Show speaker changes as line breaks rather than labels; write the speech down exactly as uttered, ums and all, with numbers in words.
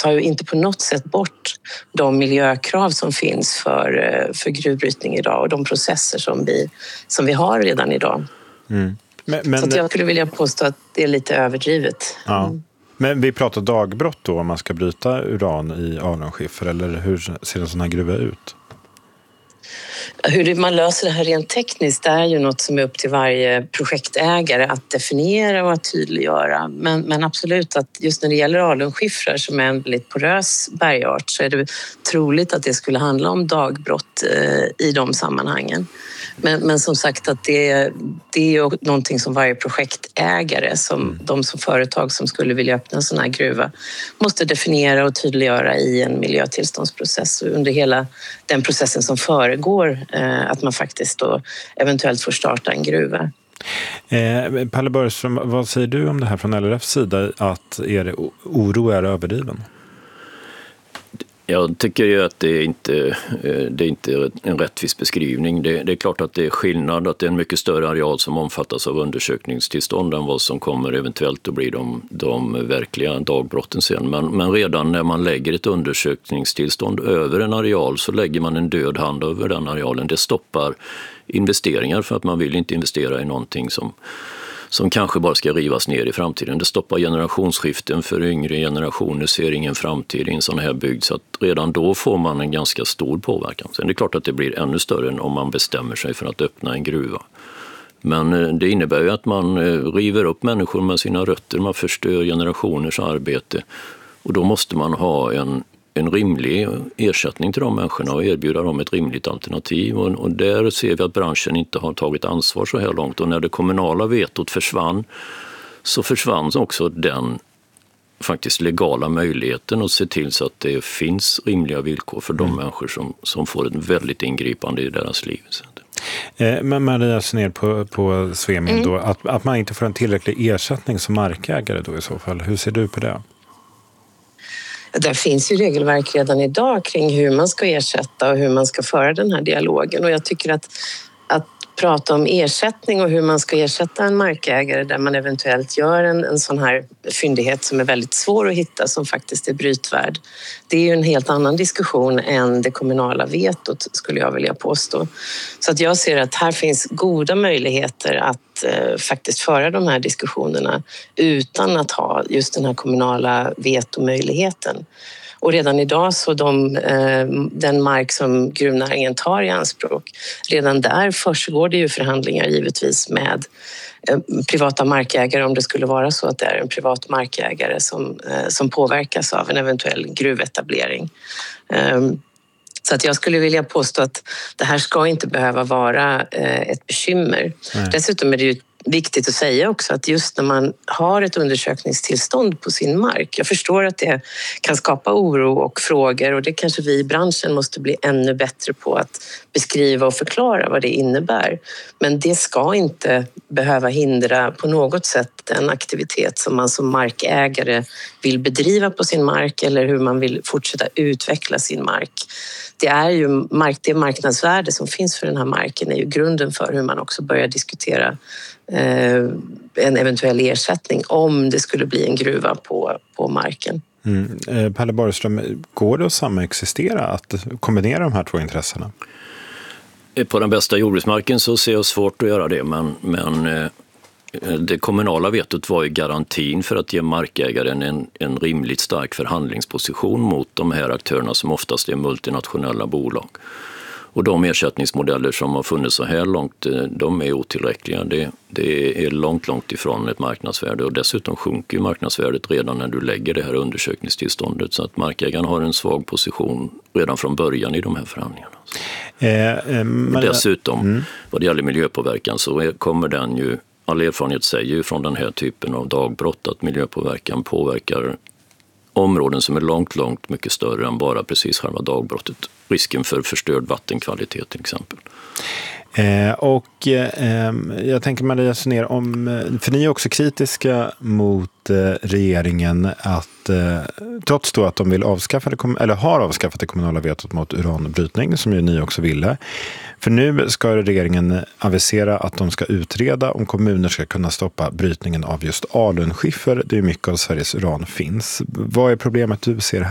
tar ju inte på något sätt bort de miljökrav som finns för, för gruvbrytning idag och de processer som vi, som vi har redan idag. Mm. Men, men, så att jag skulle vilja påstå att det är lite överdrivet.
Ja.
Mm.
Men vi pratar dagbrott då om man ska bryta uran i alunskiffer, eller hur ser en sån här gruva ut?
Hur man löser det här rent tekniskt, det är ju något som är upp till varje projektägare att definiera och att tydliggöra. Men, men absolut att just när det gäller alunskiffrar som är en väldigt porös bergart så är det troligt att det skulle handla om dagbrott eh, i de sammanhangen. Men, men som sagt att det, det är ju någonting som varje projektägare, som mm. de som företag som skulle vilja öppna en sån här gruva måste definiera och tydliggöra i en miljötillståndsprocess under hela den processen som föregår eh, att man faktiskt då eventuellt får starta en gruva.
Eh, Palle Borgström, vad säger du om det här från L R F:s sida, att er oro är överdriven?
Jag tycker ju att det inte det är inte en rättvis beskrivning. Det, det är klart att det är skillnad, att det är en mycket större areal som omfattas av undersökningstillstånd än vad som kommer eventuellt att bli de, de verkliga dagbrotten sen. Men, men redan när man lägger ett undersökningstillstånd över en areal så lägger man en död hand över den arealen. Det stoppar investeringar för att man vill inte investera i någonting som som kanske bara ska rivas ner i framtiden. Det stoppar generationsskiften, för yngre generationer ser ingen framtid i en sån här bygd, så att redan då får man en ganska stor påverkan. Sen är det klart att det blir ännu större än om man bestämmer sig för att öppna en gruva. Men det innebär ju att man river upp människor med sina rötter, man förstör generationers arbete, och då måste man ha en en rimlig ersättning till de människorna och erbjuda dem ett rimligt alternativ. Och, och där ser vi att branschen inte har tagit ansvar så här långt. Och när det kommunala vetot försvann så försvann också den faktiskt legala möjligheten att se till så att det finns rimliga villkor för de mm. människor som, som får ett väldigt ingripande i deras liv.
Eh, men Maria Sunér på, på Svemin mm. då, att, att man inte får en tillräcklig ersättning som markägare då i så fall. Hur ser du på det?
Där finns ju regelverk redan idag kring hur man ska ersätta och hur man ska föra den här dialogen. Och jag tycker att, att prata om ersättning och hur man ska ersätta en markägare där man eventuellt gör en, en sån här fyndighet som är väldigt svår att hitta, som faktiskt är brytvärd. Det är ju en helt annan diskussion än det kommunala vetot, skulle jag vilja påstå. Så att jag ser att här finns goda möjligheter att eh, faktiskt föra de här diskussionerna utan att ha just den här kommunala vetomöjligheten. Och redan idag så de, eh, den mark som gruvnäringen tar i anspråk, redan där försiggår det ju förhandlingar givetvis med eh, privata markägare, om det skulle vara så att det är en privat markägare som, eh, som påverkas av en eventuell gruvetablering. Eh, Så att jag skulle vilja påstå att det här ska inte behöva vara eh, ett bekymmer. Nej. Dessutom är det ju viktigt att säga också att just när man har ett undersökningstillstånd på sin mark, jag förstår att det kan skapa oro och frågor, och det kanske vi i branschen måste bli ännu bättre på att beskriva och förklara vad det innebär. Men det ska inte behöva hindra på något sätt den aktivitet som man som markägare vill bedriva på sin mark eller hur man vill fortsätta utveckla sin mark. Det är ju mark, det marknadsvärde som finns för den här marken är ju grunden för hur man också börjar diskutera eh, en eventuell ersättning om det skulle bli en gruva på, på marken.
Mm. Eh, Palle Borgström, går det att samexistera, att kombinera de här två intressena?
På den bästa jordbruksmarken så ser jag svårt att göra det, men, men eh, det kommunala vetot var ju garantin för att ge markägaren en, en rimligt stark förhandlingsposition mot de här aktörerna som oftast är multinationella bolag. Och de ersättningsmodeller som har funnits så här långt, de är otillräckliga. Det, det är långt, långt ifrån ett marknadsvärde, och dessutom sjunker marknadsvärdet redan när du lägger det här undersökningstillståndet. Så att markägaren har en svag position redan från början i de här förhandlingarna. Eh, eh, men... Dessutom, mm. vad det gäller miljöpåverkan, så är, kommer den ju, all erfarenhet säger ju från den här typen av dagbrott att miljöpåverkan påverkar områden som är långt, långt mycket större än bara precis själva dagbrottet. Risken för förstörd vattenkvalitet till exempel.
Eh, och eh, jag tänker Maria Sunér, om, för ni är också kritiska mot eh, regeringen att eh, trots då att de vill avskaffa det, eller har avskaffat det kommunala vetot mot uranbrytning, som ju ni också ville. För nu ska regeringen avisera att de ska utreda om kommuner ska kunna stoppa brytningen av just alunskiffer. Det är mycket av Sveriges uran finns. Vad är problemet du ser här?